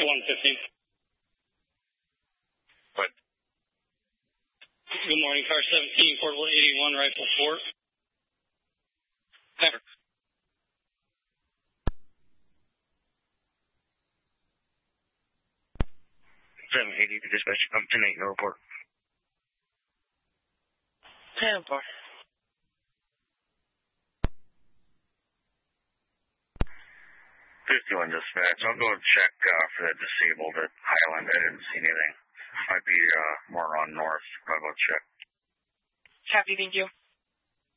115. What? Good morning, car 17, portable 81, rifle 4. Pepper. 780 to dispatch. 10-8, no report. 10-4. 51 dispatch. I'll go check for that disabled at Highland. I didn't see anything. Might be more on north. I'll go check. Copy, thank you.